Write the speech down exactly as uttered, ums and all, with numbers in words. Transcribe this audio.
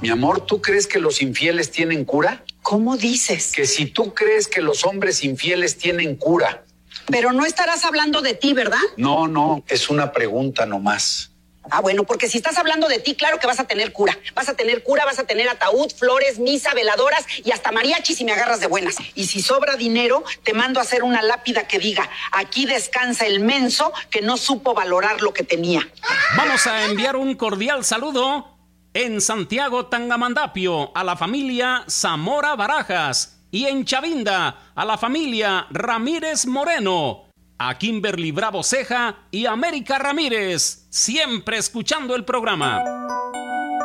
Mi amor, ¿tú crees que los infieles tienen cura? ¿Cómo dices? Que si tú crees que los hombres infieles tienen cura. Pero no estarás hablando de ti, ¿verdad? No, no, es una pregunta nomás. Ah, bueno, porque si estás hablando de ti, claro que vas a tener cura. Vas a tener cura, vas a tener ataúd, flores, misa, veladoras y hasta mariachi si me agarras de buenas. Y si sobra dinero, te mando a hacer una lápida que diga: aquí descansa el menso que no supo valorar lo que tenía. Vamos a enviar un cordial saludo en Santiago Tangamandapio a la familia Zamora Barajas y en Chavinda a la familia Ramírez Moreno. A Kimberly Bravo Ceja y América Ramírez, siempre escuchando el programa.